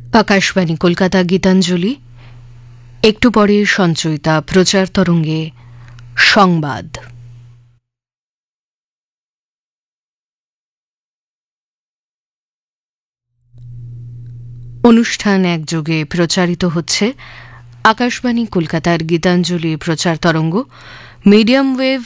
আকাশবাণী কলকাতা গীতাঞ্জলি একটু পরে সঞ্চয়িতা প্রচার তরঙ্গে সংবাদ। অনুষ্ঠান একযোগে প্রচারিত হচ্ছে আকাশবাণী কলকাতার গীতাঞ্জলি প্রচার তরঙ্গ মিডিয়াম ওয়েভ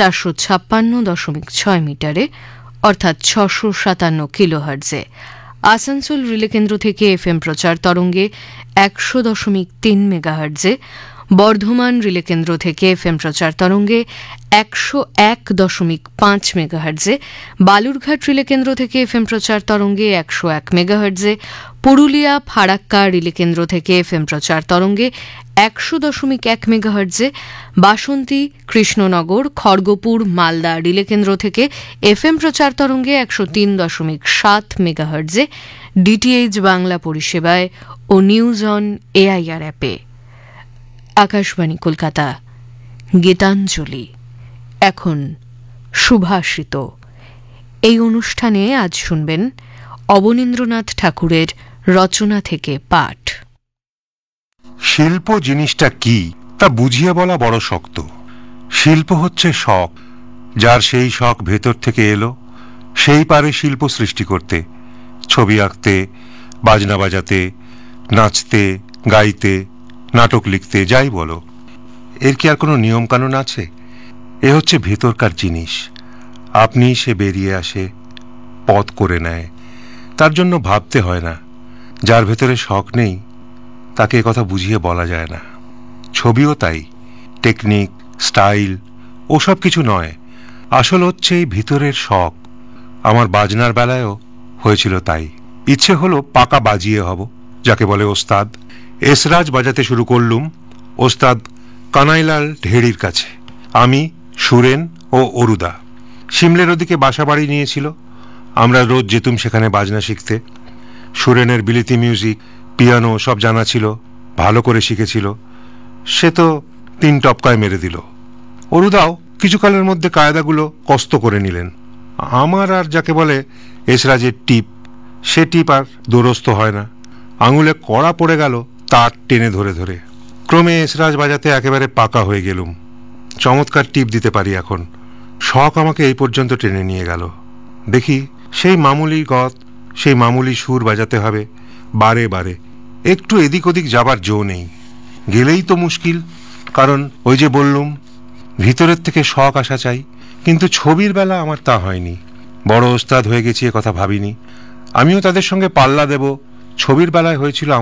456.6 মিটারে অর্থাৎ 657 কিলোহার্টজে, আসানসোল রিলে কেন্দ্র থেকে এফএম প্রচার তরঙ্গে 100.3 মেগাহার্টজে, বর্ধমান রিলে কেন্দ্র থেকে এফএম প্রচার তরঙ্গে 101.5 মেগাহার্টজে, বালুরঘাট রিলে কেন্দ্র থেকে এফএম প্রচার তরঙ্গে 101 মেগাহার্টজে, পুরুলিয়া ফারাক্কা রিলে কেন্দ্র থেকে এফএম প্রচার তরঙ্গে 100.1 মেগাহার্টজে, বাসন্তী কৃষ্ণনগর খড়গপুর মালদা রিলে কেন্দ্র থেকে এফএম প্রচার তরঙ্গে 103.7 মেগাহার্টজে, ডিটিএইচ বাংলা পরিষেবায় ও নিউজ অন এআইআর অ্যাপে। আকাশবাণী কলকাতা গীতাঞ্জলি, এখন সুভাষিত। এই অনুষ্ঠানে আজ শুনবেন অবনীন্দ্রনাথ ঠাকুরের রচনা থেকে পাঠ। শিল্প জিনিসটা কি তা বুঝিয়ে বলা বড় শক্ত। শিল্প হচ্ছে শখ, যার সেই শখ ভেতর থেকে এলো সেই পারে শিল্প সৃষ্টি করতে, ছবি আঁকতে, বাজনা বাজাতে, নাচতে, গাইতে, নাটক লিখতে, যাই বলো। এর কি আর কোনো নিয়ম কানুন আছে? এ হচ্ছে ভেতরকার জিনিস, আপনি সে বেরিয়ে আসে, পথ করে নেয়, তার জন্য ভাবতে হয় না। যার ভেতরে শখ নেই তাকে কথা বুঝিয়ে বলা যায় না। ছবিও তাই, টেকনিক, স্টাইল ওসব কিছু নয়, আসল হচ্ছে এই ভিতরের শখ। আমার বাজনার বেলায়ও হয়েছিল তাই। ইচ্ছে হলো পাকা বাজিয়ে হব, যাকে বলে ওস্তাদ। এসরাজ বাজাতে শুরু করলুম ওস্তাদ কানাইলাল ঢেড়ির কাছে। আমি, সুরেন ও অরুদা। সিমলের ওদিকে বাসা বাড়ি নিয়েছিল, আমরা রোজ যেতুম সেখানে বাজনা শিখতে। সুরেনের বিলিতি মিউজিক, পিয়ানো সব জানা ছিল, ভালো করে শিখেছিল। সে তো 3 টপকায় মেরে দিল। অরুদাও কিছুকালের মধ্যে কায়দাগুলো কস্ত করে নিলেন। আমার আর যাকে বলে এসরাজের টিপ, সে টিপ আর দোরস্ত হয় না, আঙুলে কড়া পড়ে গেল তার টেনে ধরে ধরে। ক্রমে এসরাজ বাজাতে একেবারে পাকা হয়ে গেলুম, চমৎকার টিপ দিতে পারি এখন। শখ আমাকে এই পর্যন্ত টেনে নিয়ে গেল। দেখি সেই মামুলি গত, সেই মামুলি সুর বাজাতে হবে বারে বারে, একটু এদিক ওদিক যাবার জো নেই। গেলেই তো মুশকিল, কারণ ওই যে বললুম ভিতরের থেকে শখ আসা চাই। কিন্তু ছবির বেলা আমার তা হয়নি। বড় ওস্তাদ হয়ে গেছি এ কথা ভাবিনি। আমিও তাদের সঙ্গে পাল্লা দেব। ছবির বেলায় হয়েছিল